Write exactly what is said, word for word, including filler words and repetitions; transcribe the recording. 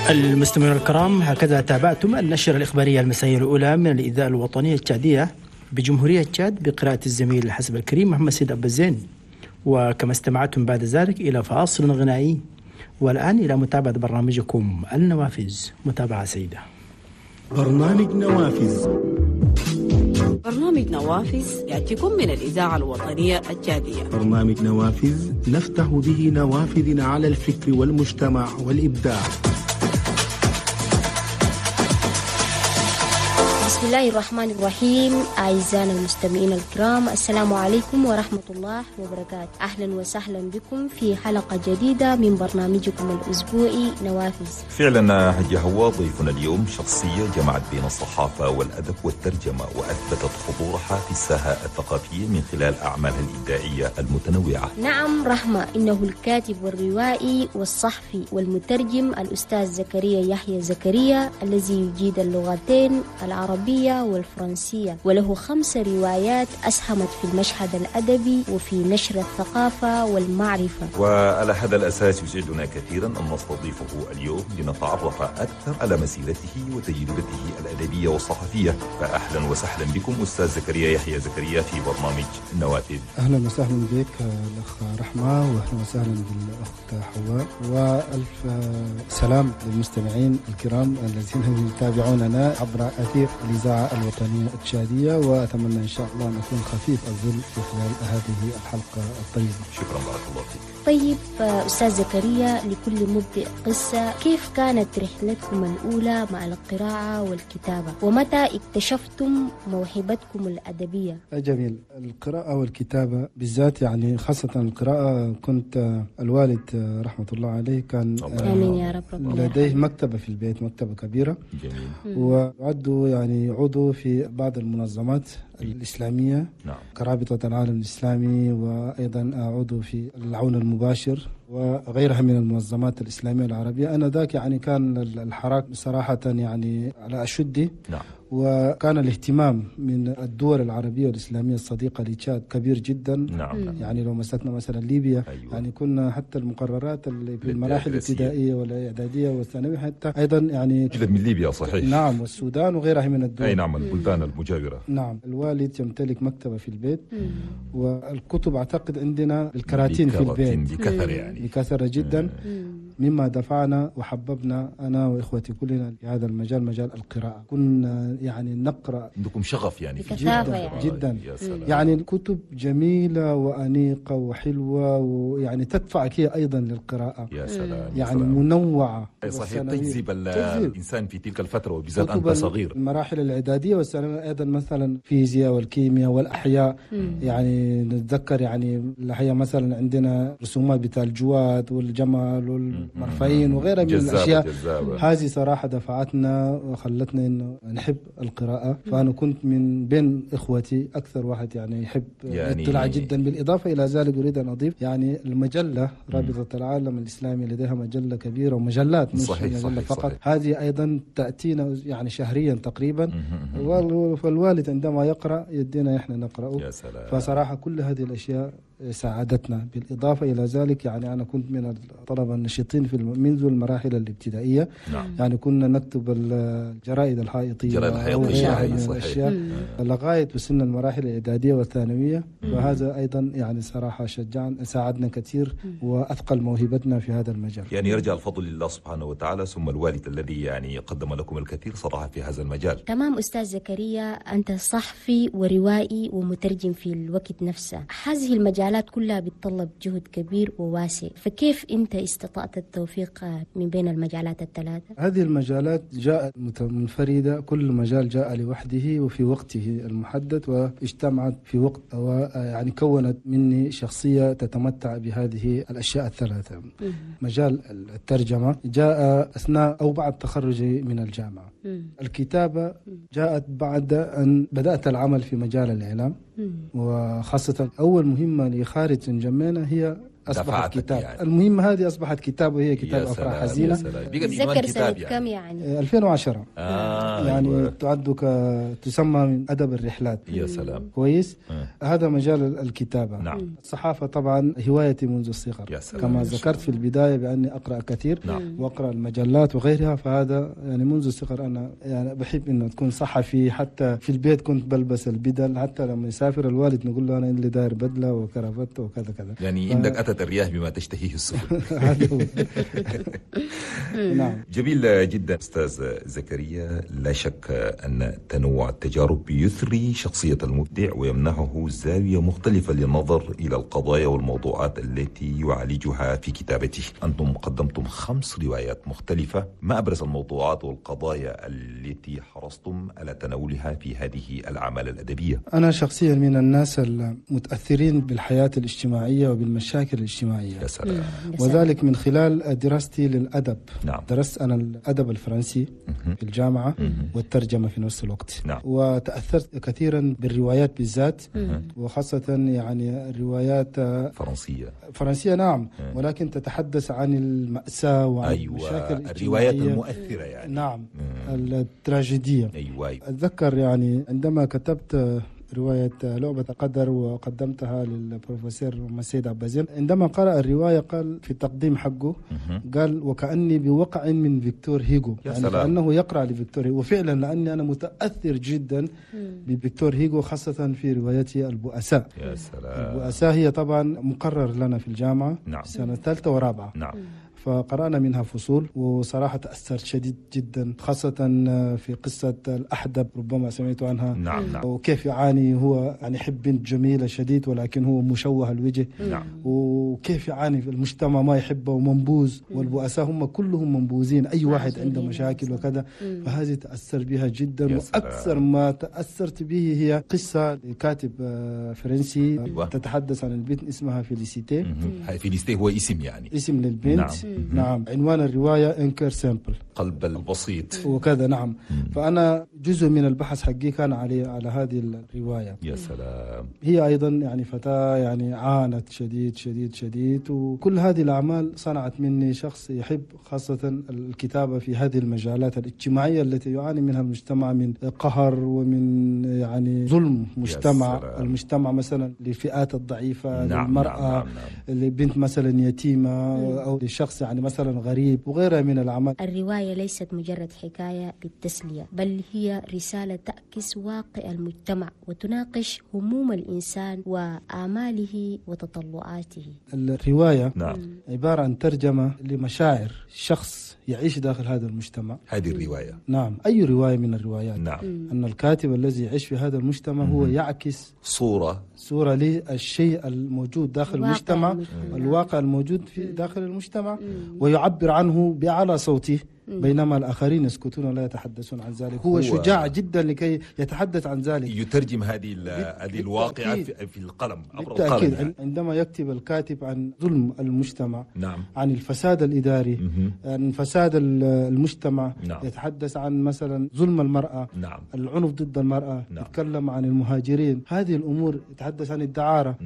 المستمعين الكرام، هكذا تابعتم النشرة الإخبارية المسائية الأولى من الإذاعة الوطنية التشادية بجمهورية تشاد بقراءة الزميل حسب الكريم محمد سيد أبزين. وكما استمعتم بعد ذلك إلى فاصل غنائي، والآن إلى متابعة برنامجكم النوافذ. متابعة سيدة. برنامج نوافذ. برنامج نوافذ يأتيكم من الإذاعة الوطنية التشادية. برنامج نوافذ نفتح به نوافذ على الفكر والمجتمع والإبداع. بسم الله الرحمن الرحيم. أعزائنا المستمعين الكرام، السلام عليكم ورحمة الله وبركاته. أهلا وسهلا بكم في حلقة جديدة من برنامجكم الأسبوعي نوافذ. فعلا حجي هو ضيفنا اليوم شخصية جمعت بين الصحافة والأدب والترجمة، وأثبتت حضورها في الساحة الثقافية من خلال أعمالها الإبداعية المتنوعة. نعم رحمة، إنه الكاتب والروائي والصحفي والمترجم الأستاذ زكريا يحيى زكريا، الذي يجيد اللغتين العربية والفرنسية، وله خمس روايات أسهمت في المشهد الأدبي وفي نشر الثقافة والمعرفة. وعلى هذا الأساس يسعدنا كثيرا أن نستضيفه اليوم لنتعرف أكثر على مسيرته وتجربته الأدبية والصحفية. فأهلا وسهلا بكم أستاذ زكريا يحيى زكريا في برنامج النوافذ. أهلا وسهلا بك الأخ رحمة، وأهلا وسهلا بالأخت حواء، وألف سلام للمستمعين الكرام الذين يتابعوننا عبر أثير الإذاعة الوطنية التشادية، وأتمنى إن شاء الله أن أكون خفيف الظل في خلال هذه الحلقة الطيبة. شكرا، بارك الله فيك. طيب أستاذ زكريا، لكل مبدع قصة، كيف كانت رحلتكم الأولى مع القراءة والكتابة، ومتى اكتشفتم موهبتكم الأدبية؟ جميل. القراءة والكتابة بالذات، يعني خاصة القراءة، كنت الوالد رحمة الله عليه كان آمين يا رب لديه مكتبة في البيت، مكتبة كبيرة. جميل. وعدوا يعني عضو في بعض المنظمات الإسلامية، نعم، كرابطة العالم الإسلامي، وأيضا عضو في العون المباشر وغيرها من المنظمات الإسلامية العربية. أنا ذاك يعني كان الحراك صراحة يعني على أشده. نعم. وكان الاهتمام من الدول العربية والإسلامية الصديقة لتشاد كبير جدا. نعم. يعني لو مسكنا مثلا ليبيا، أيوة. يعني كنا حتى المقررات اللي في المراحل الابتدائية والإعدادية والثانوية حتى أيضا يعني جلد من ليبيا، صحيح. نعم، والسودان وغيرها من الدول. أي نعم، البلدان المجاورة. نعم. الوالد يمتلك مكتبة في البيت. مم. والكتب أعتقد عندنا الكراتين في البيت بكثرة، يعني بكثرة جدا. مم. مما دفعنا وحببنا أنا وإخوتي كلنا في هذا المجال، مجال القراءة. كنا يعني نقرأ، عندكم شغف يعني في جدا يعني. جدا. يعني الكتب جميلة وأنيقة وحلوة، ويعني تدفعك هي أيضا للقراءة. يا سلام. يعني سلام. منوعة، صحيح، تجذب الإنسان في تلك الفترة، وبالذات أنت صغير. المراحل الإعدادية والثانوية أيضا، مثلا الفيزياء والكيمياء والأحياء. مم. يعني نتذكر يعني الأحياء مثلا عندنا رسومات بتاع الجواد والجمل والمرفعين وغيرها من الأشياء. هذه صراحة دفعتنا وخلتنا إنه نحب القراءة. فأنا كنت من بين إخوتي أكثر واحد يعني يحب يعني يطلع جدا. بالإضافة إلى ذلك أريد أن أضيف يعني المجلة رابطة العالم الإسلامي لديها مجلة كبيرة ومجلات، مش صحيح مجلة صحيح فقط. صحيح. هذه أيضا تأتينا يعني شهريا تقريبا. فالوالد عندما يقرأ يدينا إحنا نقرأ. يا سلام. فصراحة كل هذه الأشياء ساعدتنا. بالإضافة إلى ذلك يعني أنا كنت من الطلبة النشيطين في منذ المراحل الابتدائية. نعم. يعني كنا نكتب الجرائد الحائطية، جرائد الحائطية صحيح. لغاية وصلنا المراحل الإعدادية والثانوية. وهذا أيضا يعني صراحة شجعنا، ساعدنا كثير وأثقل موهبتنا في هذا المجال. يعني يرجع الفضل لله سبحانه وتعالى، ثم الوالد الذي يعني قدم لكم الكثير صراحة في هذا المجال. تمام أستاذ زكريا، أنت صحفي وروائي ومترجم في الوقت نفسه. هذه المجال كلها بتطلب جهد كبير وواسع، فكيف أنت استطعت التوفيق من بين المجالات الثلاثة؟ هذه المجالات جاءت منفردة، كل مجال جاء لوحده وفي وقته المحدد، واجتمعت في وقت، يعني كونت مني شخصية تتمتع بهذه الأشياء الثلاثة. مجال الترجمة جاء أثناء أو بعد تخرجي من الجامعة. الكتابة جاءت بعد أن بدأت العمل في مجال الإعلام، وخاصة أول مهمة لخارج سنجمينا هي أصبحت كتاب يعني. المهم هذه أصبحت كتاب، وهي كتاب أفراح حزينة. تذكر سنة كم يعني؟ ألفين وعشرة. آه يعني أيوة. تعد ك تسمى من أدب الرحلات. يا سلام. كويس. آه. هذا مجال الكتابة. نعم. الصحافة طبعا هوايتي منذ الصغر، كما ذكرت في البداية بأني أقرأ كثير. نعم. وأقرأ المجلات وغيرها، فهذا يعني منذ الصغر أنا يعني بحب إنه تكون صحفي. حتى في البيت كنت بلبس البدل، حتى لما يسافر الوالد نقول له أنا اللي داير بدلة وكرافته وكذا كذا. يعني ف... عندك أتت الرياح بما تشتهيه السفن. نعم. جميل جدا أستاذ زكريا. لا شك أن تنوع التجارب بيثري شخصية المبدع ويمنحه زاوية مختلفة للنظر إلى القضايا والموضوعات التي يعالجها في كتابته. أنتم قدمتم خمس روايات مختلفة. ما أبرز الموضوعات والقضايا التي حرصتم على تناولها في هذه الأعمال الأدبية؟ أنا شخصيا من الناس المتأثرين بالحياة الاجتماعية وبالمشاكل الاجتماعية. يا سلام. وذلك من خلال دراستي للأدب. نعم. درست أنا الأدب الفرنسي في الجامعة والترجمة في نفس الوقت. نعم. وتأثرت كثيرا بالروايات بالذات، وخاصة يعني الروايات فرنسية فرنسية. نعم. ولكن تتحدث عن المأساة وعن أيوة. المشاكل الروايات المؤثرة يعني. نعم. التراجيدية. أيوة. أتذكر يعني عندما كتبت رواية لعبة القدر وقدمتها للبروفيسور مسيد عبازين، عندما قرأ الرواية قال في التقديم حقه قال وكأني بوقع من فيكتور هيغو، يعني كأنه يقرأ لفيكتور هيغو. وفعلا لأني أنا متأثر جدا بفيكتور هيغو، خاصة في روايته البؤساء. يا سلام. البؤساء هي طبعا مقرر لنا في الجامعة. نعم. سنة ثالثة ورابعة. نعم. فقرأنا منها فصول، وصراحة تأثرت شديد جدا، خاصة في قصة الأحدب، ربما سمعت عنها. نعم. نعم. وكيف يعاني هو، يعني يحب بنت جميلة شديد ولكن هو مشوه الوجه. نعم. وكيف يعاني في المجتمع ما يحبه ومنبوذ، والبؤساء هم كلهم منبوذين، أي واحد عنده مشاكل وكذا. فهذه تأثر بها جدا. وأكثر ما تأثرت به هي قصة لكاتب فرنسي. أيوة. تتحدث عن البنت اسمها فيليسيتي. فيليسيتي هو اسم يعني اسم للبنت. نعم. نعم. عنوان الرواية إنكر سيمبل، قلب البسيط وكذا. نعم. فأنا جزء من البحث حقي كان عليه على هذه الرواية. يا سلام. هي أيضا يعني فتاة يعني عانت شديد شديد شديد، وكل هذه الأعمال صنعت مني شخص يحب خاصة الكتابة في هذه المجالات الاجتماعية التي يعاني منها المجتمع من قهر ومن يعني ظلم مجتمع. المجتمع مثلا للفئات الضعيفة. نعم. للمرأة. نعم. نعم. لبنت مثلا يتيمة. مم. أو لشخص يعني مثلا غريب، وغيرها من الأعمال. الرواية ليست مجرد حكاية للتسلية، بل هي رسالة تعكس واقع المجتمع وتناقش هموم الإنسان وآماله وتطلعاته. الرواية نعم. عبارة عن ترجمة لمشاعر شخص يعيش داخل هذا المجتمع. هذه الرواية. نعم. أي رواية من الروايات. نعم. أن الكاتب الذي يعيش في هذا المجتمع هو يعكس صورة صورة للشيء الموجود داخل المجتمع، الواقع الموجود في داخل المجتمع، ويعبر عنه بأعلى صوته، بينما الآخرين يسكتون ولا يتحدثون عن ذلك. هو, هو شجاع جدا لكي يتحدث عن ذلك، يترجم هذه هذه الواقعة في القلم، عبر بالتأكيد. القلم. عندما يكتب الكاتب عن ظلم المجتمع، نعم. عن الفساد الإداري، م- عن فساد المجتمع، نعم. يتحدث عن مثلا ظلم المرأة، نعم. العنف ضد المرأة، نعم. يتكلم عن المهاجرين، هذه الأمور، يتحدث عن الدعارة.